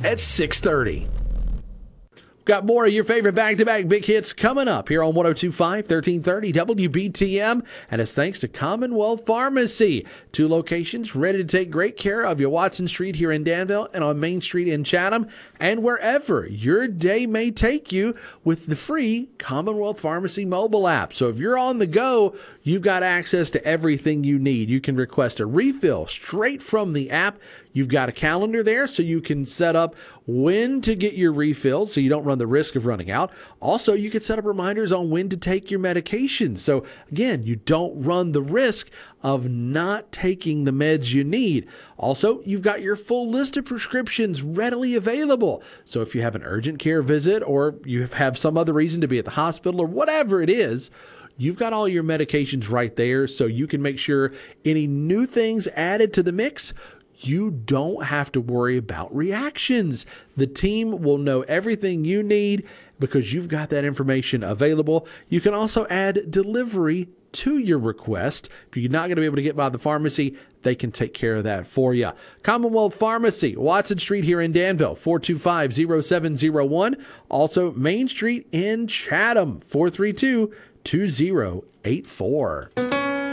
at 6:30. Got more of your favorite back-to-back big hits coming up here on 102.5, 1330 WBTM. And it's thanks to Commonwealth Pharmacy. 2 locations ready to take great care of you. Watson Street here in Danville and on Main Street in Chatham. And wherever your day may take you with the free Commonwealth Pharmacy mobile app. So if you're on the go, you've got access to everything you need. You can request a refill straight from the app. You've got a calendar there so you can set up when to get your refill so you don't run the risk of running out. Also, you can set up reminders on when to take your medication. So again, you don't run the risk of not taking the meds you need. Also, you've got your full list of prescriptions readily available. So if you have an urgent care visit or you have some other reason to be at the hospital or whatever it is, you've got all your medications right there so you can make sure any new things added to the mix, you don't have to worry about reactions. The team will know everything you need because you've got that information available. You can also add delivery to your request. If you're not going to be able to get by the pharmacy, they can take care of that for you. Commonwealth Pharmacy, Watson Street here in Danville, 425-0701. Also, Main Street in Chatham, 432-2084.